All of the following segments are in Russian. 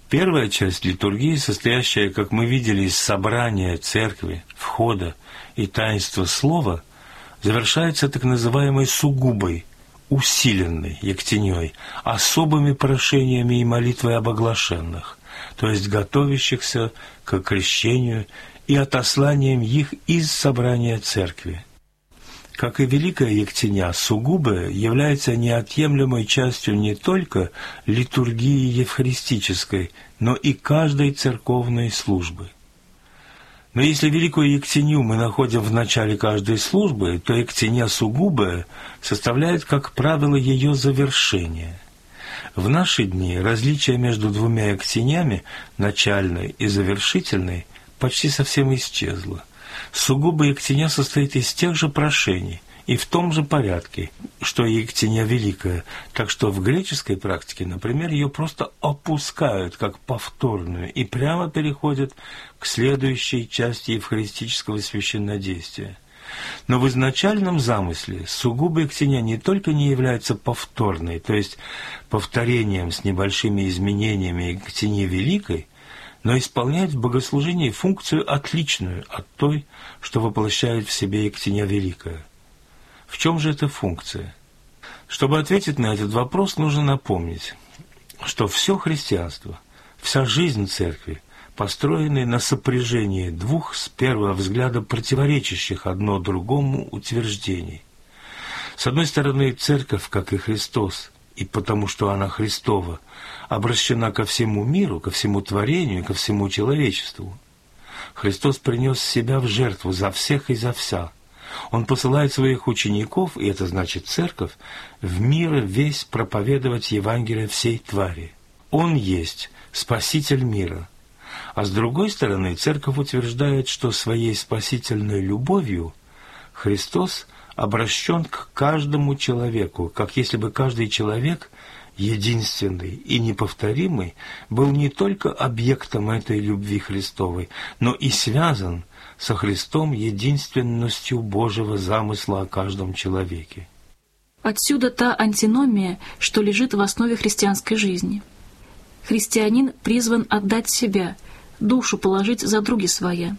Первая часть литургии, состоящая, как мы видели, из собрания церкви, входа и таинства слова, завершается так называемой сугубой, усиленной ектеней, особыми прошениями и молитвой об оглашенных, то есть готовящихся к крещению и отосланием их из собрания церкви. Как и Великая Ектеня, сугубая является неотъемлемой частью не только литургии евхаристической, но и каждой церковной службы. Но если Великую Ектеню мы находим в начале каждой службы, то Ектеня сугубая составляет, как правило, ее завершение. В наши дни различие между двумя Ектенями, начальной и завершительной, почти совсем исчезло. Сугубая Ектеня состоит из тех же прошений и в том же порядке, что и Ектеня Великая, так что в греческой практике, например, ее просто опускают как повторную и прямо переходят к следующей части евхаристического священнодействия. Но в изначальном замысле сугубая Ектеня не только не является повторной, то есть повторением с небольшими изменениями Ектени Великой, но исполняет в богослужении функцию отличную от той, что воплощает в себе Ектеня Великая. В чем же эта функция? Чтобы ответить на этот вопрос, нужно напомнить, что все христианство, вся жизнь Церкви построены на сопряжении двух с первого взгляда противоречащих одно другому утверждений. С одной стороны, Церковь, как и Христос, и потому что она Христова, обращена ко всему миру, ко всему творению, ко всему человечеству. Христос принес себя в жертву за всех и за вся. Он посылает своих учеников, и это значит Церковь, в мир весь проповедовать Евангелие всей твари. Он есть Спаситель мира. А с другой стороны, Церковь утверждает, что своей спасительной любовью Христос обращен к каждому человеку, как если бы каждый человек, единственный и неповторимый, был не только объектом этой любви Христовой, но и связан со Христом единственностью Божьего замысла о каждом человеке. Отсюда та антиномия, что лежит в основе христианской жизни. Христианин призван отдать себя, душу положить за други своя.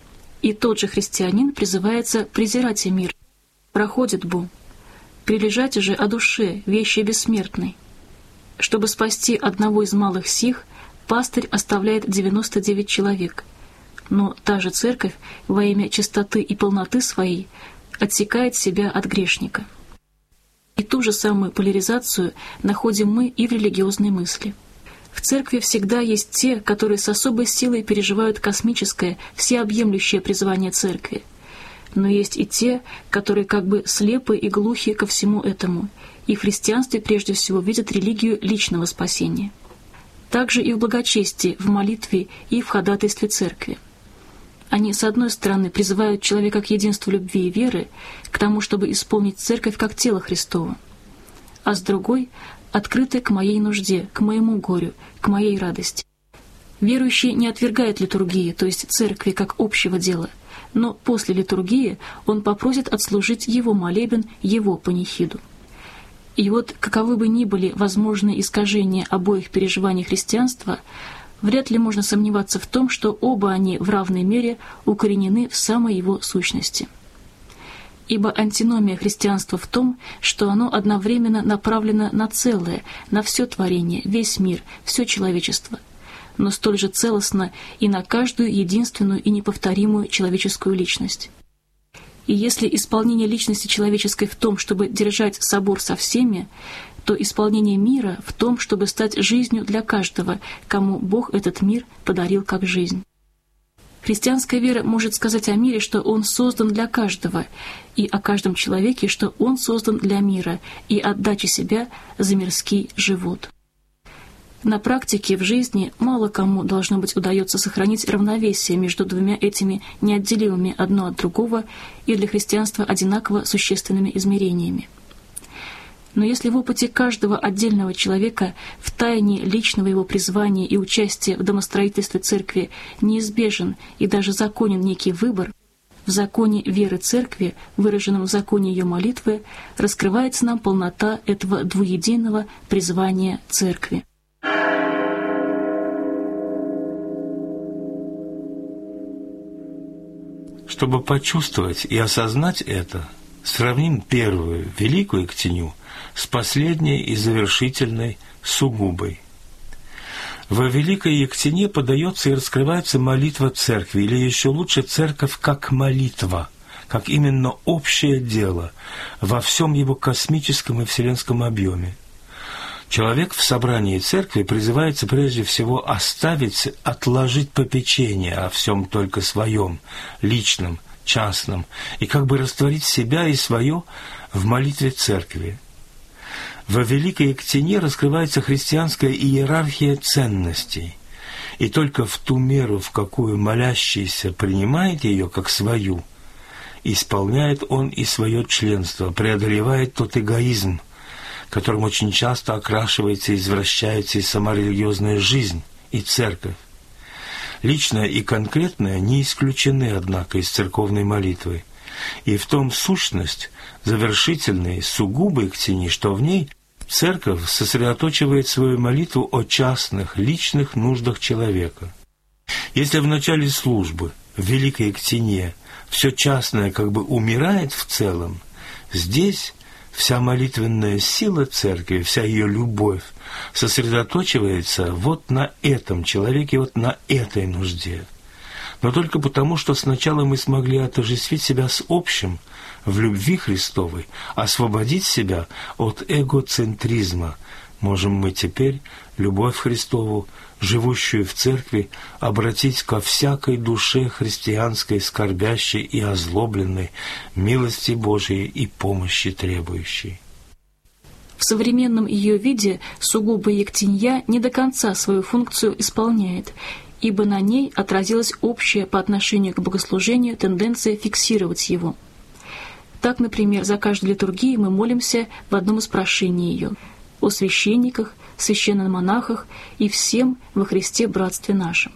И тот же христианин призывается презирать и мир, проходит бу, прилежать же о душе, вещи бессмертной. Чтобы спасти одного из малых сих, пастырь оставляет 99 человек, но та же Церковь во имя чистоты и полноты своей отсекает себя от грешника. И ту же самую поляризацию находим мы и в религиозной мысли. В Церкви всегда есть те, которые с особой силой переживают космическое, всеобъемлющее призвание Церкви. Но есть и те, которые как бы слепы и глухи ко всему этому, и в христианстве прежде всего видят религию личного спасения. Также и в благочестии, в молитве и в ходатайстве Церкви. Они, с одной стороны, призывают человека к единству любви и веры, к тому, чтобы исполнить Церковь как тело Христово, а с другой — открыты к моей нужде, к моему горю, к моей радости. Верующий не отвергает литургии, то есть Церкви как общего дела, но после литургии он попросит отслужить его молебен, его панихиду. И вот, каковы бы ни были возможные искажения обоих переживаний христианства, вряд ли можно сомневаться в том, что оба они в равной мере укоренены в самой его сущности. Ибо антиномия христианства в том, что оно одновременно направлено на целое, на все творение, весь мир, все человечество, но столь же целостно и на каждую единственную и неповторимую человеческую личность. И если исполнение личности человеческой в том, чтобы держать собор со всеми, то исполнение мира в том, чтобы стать жизнью для каждого, кому Бог этот мир подарил как жизнь. Христианская вера может сказать о мире, что он создан для каждого, и о каждом человеке, что он создан для мира и отдачи себя за мирский живот. На практике, в жизни, мало кому, должно быть, удается сохранить равновесие между двумя этими неотделимыми одно от другого и для христианства одинаково существенными измерениями. Но если в опыте каждого отдельного человека, в тайне личного его призвания и участия в домостроительстве Церкви неизбежен и даже законен некий выбор, в законе веры Церкви, выраженном в законе ее молитвы, раскрывается нам полнота этого двуединого призвания Церкви. Чтобы почувствовать и осознать это, сравним первую, великую Ектеню, с последней и завершительной, сугубой. Во Великой Ектене подается и раскрывается молитва Церкви, или еще лучше Церковь как молитва, как именно общее дело во всем его космическом и вселенском объеме. Человек в собрании Церкви призывается прежде всего отложить попечение о всем только своем, личном, частном, и как бы растворить себя и свое в молитве Церкви. Во Великой Ектене раскрывается христианская иерархия ценностей, и только в ту меру, в какую молящийся принимает ее как свою, исполняет он и свое членство, преодолевает тот эгоизм, которым очень часто окрашивается и извращается и сама религиозная жизнь, и Церковь. Личное и конкретное не исключены, однако, из церковной молитвы, и в том сущность завершительной, сугубой Ектени, что в ней Церковь сосредоточивает свою молитву о частных, личных нуждах человека. Если в начале службы, в Великой Ектене, все частное как бы умирает в целом, здесь вся молитвенная сила Церкви, вся ее любовь сосредоточивается вот на этом человеке, вот на этой нужде. Но только потому, что сначала мы смогли отождествить себя с общим в любви Христовой, освободить себя от эгоцентризма, можем мы теперь любовь Христову, живущую в Церкви, обратить ко всякой душе христианской, скорбящей и озлобленной, милости Божией и помощи требующей. В современном ее виде сугубая Ектенья не до конца свою функцию исполняет, ибо на ней отразилась общая по отношению к богослужению тенденция фиксировать его. Так, например, за каждой литургией мы молимся в одном из прошений ее о священниках, священномонахах и всем во Христе братстве нашем.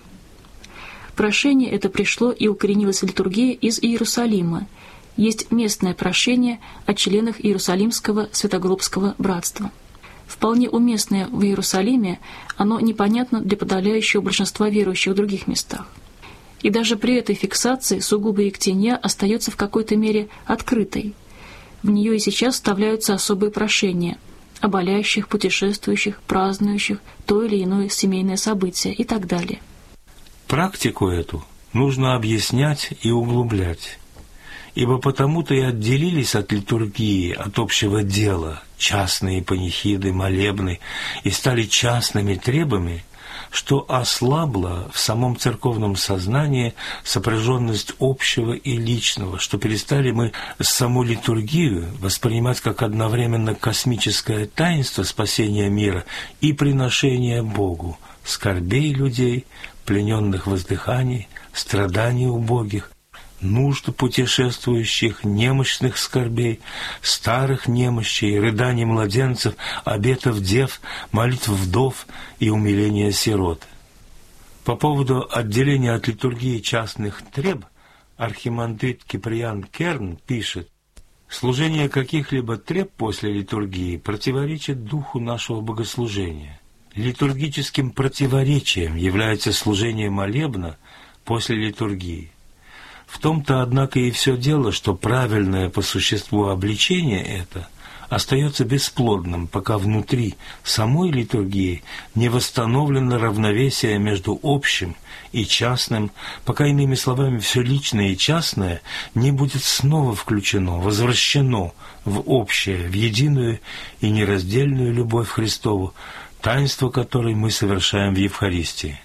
Прошение это пришло и укоренилось в литургии из Иерусалима. Есть местное прошение о членах Иерусалимского святогробского братства. Вполне уместное в Иерусалиме, оно непонятно для подавляющего большинства верующих в других местах. И даже при этой фиксации сугубая Ектенья остается в какой-то мере открытой. В нее и сейчас вставляются особые прошения о болящих, путешествующих, празднующих то или иное семейное событие и так далее. Практику эту нужно объяснять и углублять, ибо потому-то и отделились от литургии, от общего дела, частные панихиды, молебны, и стали частными требами, что ослабла в самом церковном сознании сопряженность общего и личного, что перестали мы саму литургию воспринимать как одновременно космическое таинство спасения мира и приношения Богу скорбей людей, плененных воздыханий, страданий убогих, нужд путешествующих, немощных скорбей, старых немощей, рыданий младенцев, обетов дев, молитв вдов и умиления сирот. По поводу отделения от литургии частных треб архимандрит Киприан Керн пишет: «Служение каких-либо треб после литургии противоречит духу нашего богослужения. Литургическим противоречием является служение молебна после литургии. В том-то, однако, и все дело, что правильное по существу обличение это остается бесплодным, пока внутри самой литургии не восстановлено равновесие между общим и частным, пока, иными словами, все личное и частное не будет снова включено, возвращено в общее, в единую и нераздельную любовь Христову, таинство которой мы совершаем в Евхаристии».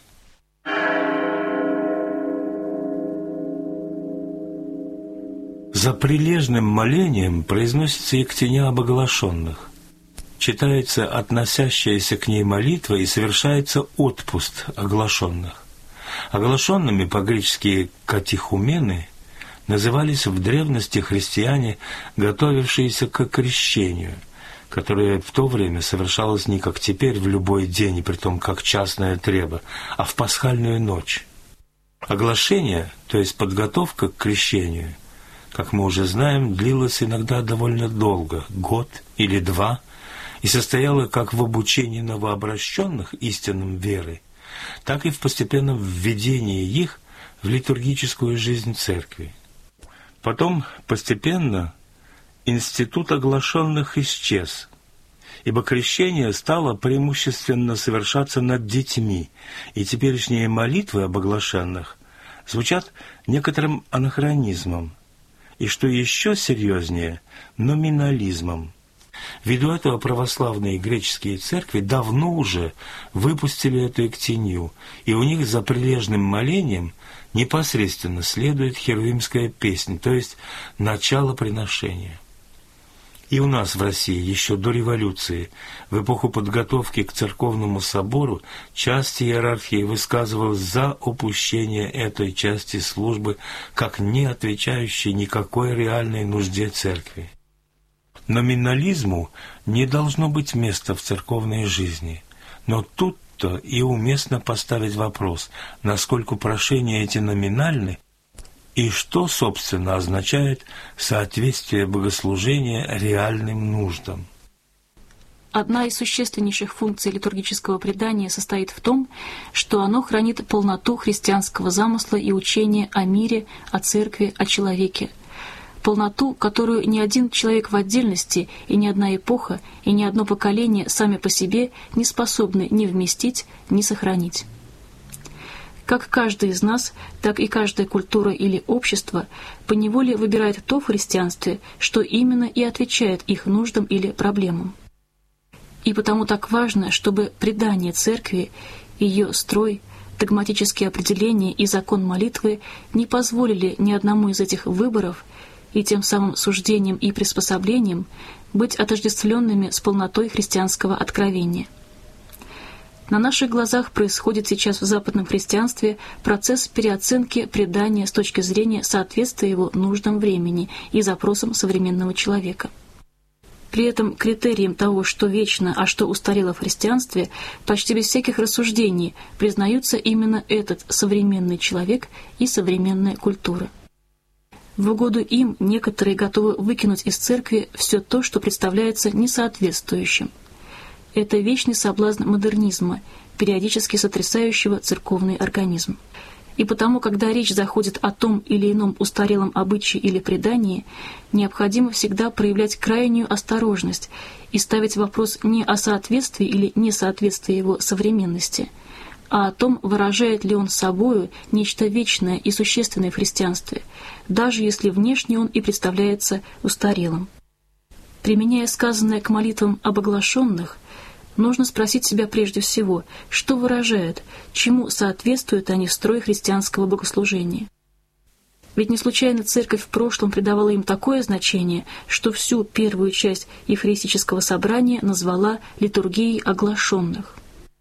За прилежным молением произносится Ектеня об оглашенных. Читается относящаяся к ней молитва и совершается отпуск оглашенных. Оглашенными по-гречески «катехумены» назывались в древности христиане, готовившиеся к крещению, которое в то время совершалось не как теперь в любой день, и притом как частное треба, а в пасхальную ночь. Оглашение, то есть подготовка к крещению, как мы уже знаем, длилось иногда довольно долго, год или два, и состояло как в обучении новообращенных истинам веры, так и в постепенном введении их в литургическую жизнь Церкви. Потом постепенно институт оглашенных исчез, ибо крещение стало преимущественно совершаться над детьми, и теперешние молитвы об оглашенных звучат некоторым анахронизмом, и, что еще серьезнее, номинализмом. Ввиду этого православные греческие церкви давно уже выпустили эту эктинью, и у них за прилежным молением непосредственно следует херувимская песнь, то есть начало приношения. И у нас в России еще до революции, в эпоху подготовки к церковному собору, часть иерархии высказывалась за упущение этой части службы как не отвечающей никакой реальной нужде церкви. Номинализму не должно быть места в церковной жизни, но тут-то и уместно поставить вопрос, насколько прошения эти номинальны, и что, собственно, означает соответствие богослужения реальным нуждам. Одна из существеннейших функций литургического предания состоит в том, что оно хранит полноту христианского замысла и учения о мире, о церкви, о человеке. Полноту, которую ни один человек в отдельности, и ни одна эпоха, и ни одно поколение сами по себе не способны ни вместить, ни сохранить. Как каждый из нас, так и каждая культура или общество поневоле выбирает то в христианстве, что именно и отвечает их нуждам или проблемам. И потому так важно, чтобы предание церкви, ее строй, догматические определения и закон молитвы не позволили ни одному из этих выборов и тем самым суждением и приспособлением быть отождествленными с полнотой христианского откровения. На наших глазах происходит сейчас в западном христианстве процесс переоценки предания с точки зрения соответствия его нуждам времени и запросам современного человека. При этом критерием того, что вечно, а что устарело в христианстве, почти без всяких рассуждений признаются именно этот современный человек и современная культура. В угоду им некоторые готовы выкинуть из церкви все то, что представляется несоответствующим. Это вечный соблазн модернизма, периодически сотрясающего церковный организм. И потому, когда речь заходит о том или ином устарелом обычае или предании, необходимо всегда проявлять крайнюю осторожность и ставить вопрос не о соответствии или несоответствии его современности, а о том, выражает ли он собою нечто вечное и существенное в христианстве, даже если внешне он и представляется устарелым. Применяя сказанное к молитвам об оглашенных, нужно спросить себя прежде всего, что выражают, чему соответствуют они в строй христианского богослужения. Ведь не случайно Церковь в прошлом придавала им такое значение, что всю первую часть евхаристического собрания назвала литургией оглашенных.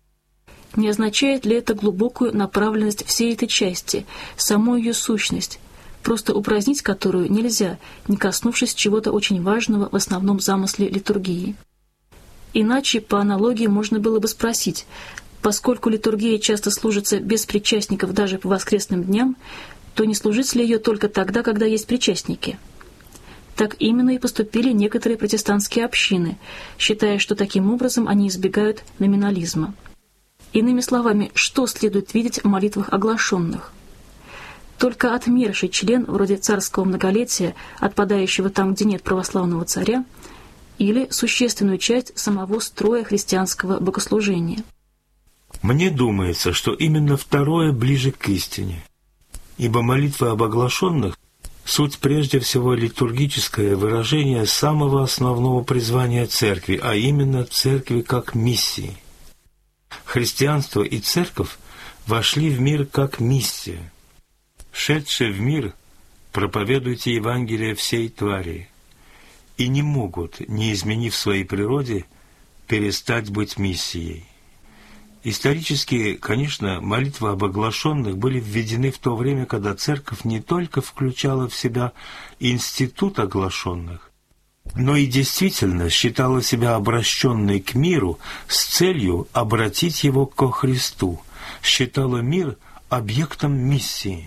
Не означает ли это глубокую направленность всей этой части, саму ее сущность, просто упразднить которую нельзя, не коснувшись чего-то очень важного в основном замысле литургии? Иначе, по аналогии, можно было бы спросить, поскольку литургия часто служится без причастников даже по воскресным дням, то не служить ли ее только тогда, когда есть причастники? Так именно и поступили некоторые протестантские общины, считая, что таким образом они избегают номинализма. Иными словами, что следует видеть в молитвах оглашенных? Только отмерший член, вроде царского многолетия, отпадающего там, где нет православного царя, или существенную часть самого строя христианского богослужения? Мне думается, что именно второе ближе к истине, ибо молитвы об оглашенных — суть прежде всего литургическое выражение самого основного призвания Церкви, а именно Церкви как миссии. Христианство и Церковь вошли в мир как миссия. «Шедшие в мир, проповедуйте Евангелие всей твари», и не могут, не изменив своей природе, перестать быть миссией. Исторически, конечно, молитвы об оглашенных были введены в то время, когда Церковь не только включала в себя институт оглашенных, но и действительно считала себя обращенной к миру с целью обратить его ко Христу, считала мир объектом миссии.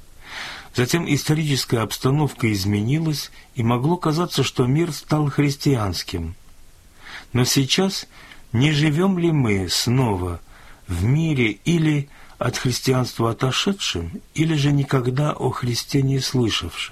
Затем историческая обстановка изменилась, и могло казаться, что мир стал христианским. Но сейчас не живем ли мы снова в мире или от христианства отошедшим, или же никогда о Христе не слышавшим?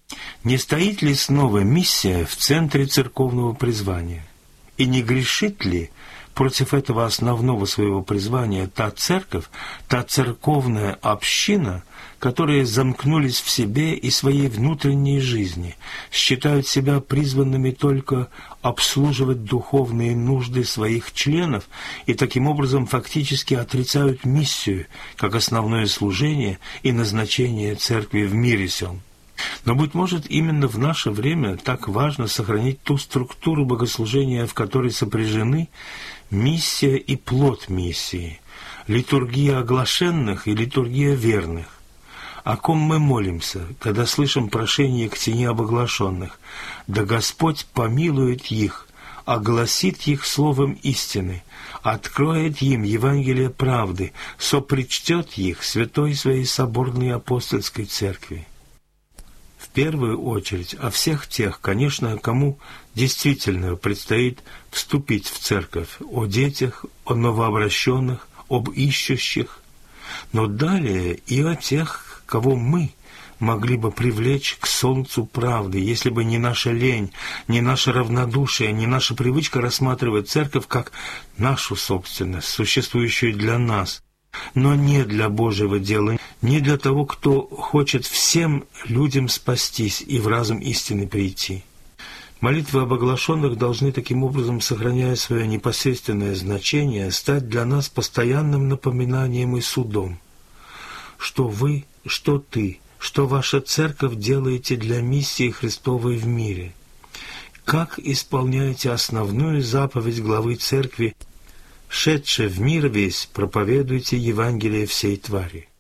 Не стоит ли снова миссия в центре церковного призвания? И не грешит ли против этого основного своего призвания та церковь, та церковная община, которые замкнулись в себе и своей внутренней жизни, считают себя призванными только обслуживать духовные нужды своих членов и таким образом фактически отрицают миссию как основное служение и назначение церкви в мире сём? Но, быть может, именно в наше время так важно сохранить ту структуру богослужения, в которой сопряжены миссия и плод миссии, литургия оглашенных и литургия верных. О ком мы молимся, когда слышим прошение к тени об оглашенных? Да Господь помилует их, огласит их словом истины, откроет им Евангелие правды, сопричтет их святой своей соборной апостольской церкви. В первую очередь о всех тех, конечно, кому действительно предстоит вступить в церковь, о детях, о новообращенных, об ищущих, но далее и о тех, кого мы могли бы привлечь к солнцу правды, если бы не наша лень, не наше равнодушие, не наша привычка рассматривать церковь как нашу собственность, существующую для нас, но не для Божьего дела, не для того, кто хочет всем людям спастись и в разум истины прийти. Молитвы об оглашенных должны таким образом, сохраняя свое непосредственное значение, стать для нас постоянным напоминанием и судом, что вы, что ты, что ваша церковь делаете для миссии Христовой в мире, как исполняете основную заповедь главы церкви: «Шедше в мир весь, проповедуйте Евангелие всей твари».